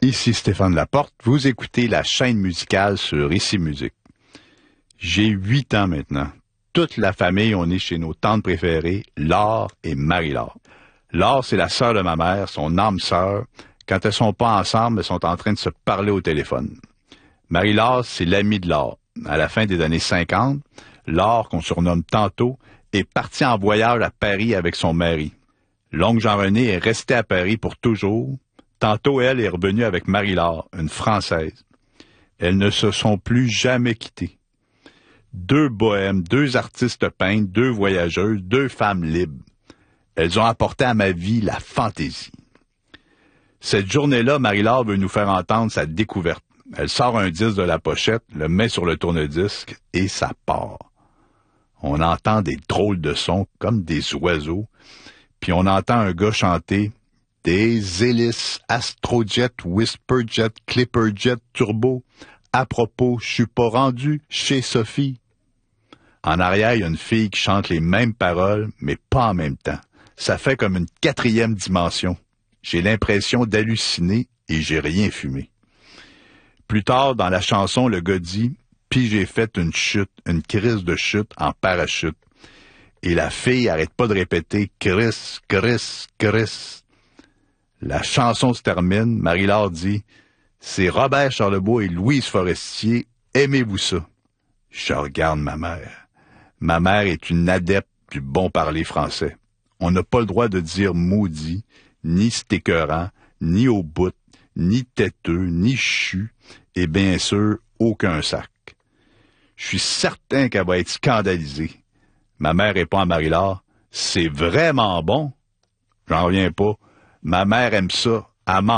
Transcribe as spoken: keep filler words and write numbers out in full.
Ici Stéphane Laporte, vous écoutez la chaîne musicale sur Ici Musique. J'ai huit ans maintenant. Toute la famille, on est chez nos tantes préférées, Laure et Marie-Laure. Laure, c'est la sœur de ma mère, son âme sœur. Quand elles sont pas ensemble, elles sont en train de se parler au téléphone. Marie-Laure, c'est l'amie de Laure. À la fin des années cinquante, Laure, qu'on surnomme Tantôt, est partie en voyage à Paris avec son mari. L'oncle Jean-René est resté à Paris pour toujours. Tantôt, elle est revenue avec Marie-Laure, une Française. Elles ne se sont plus jamais quittées. Deux bohèmes, deux artistes peintres, deux voyageuses, deux femmes libres. Elles ont apporté à ma vie la fantaisie. Cette journée-là, Marie-Laure veut nous faire entendre sa découverte. Elle sort un disque de la pochette, le met sur le tourne-disque et ça part. On entend des drôles de sons, comme des oiseaux, puis on entend un gars chanter « Des hélices, Astrojet, Whisperjet, Clipperjet, Turbo. À propos, je suis pas rendu chez Sophie. » En arrière, il y a une fille qui chante les mêmes paroles, mais pas en même temps. Ça fait comme une quatrième dimension. J'ai l'impression d'halluciner et j'ai rien fumé. Plus tard, dans la chanson, le gars dit « Puis j'ai fait une chute, une crise de chute en parachute. » Et la fille arrête pas de répéter « Chris, Chris, Chris. » La chanson se termine, Marie-Laure dit « C'est Robert Charlebois et Louise Forestier, aimez-vous ça? » Je regarde ma mère. Ma mère est une adepte du bon parler français. On n'a pas le droit de dire maudit, ni c'est écœurant, ni au bout, ni têteux, ni chu, et bien sûr, aucun sac. Je suis certain qu'elle va être scandalisée. Ma mère répond à Marie-Laure, « C'est vraiment bon. » J'en reviens pas. Ma mère aime ça. Elle m'en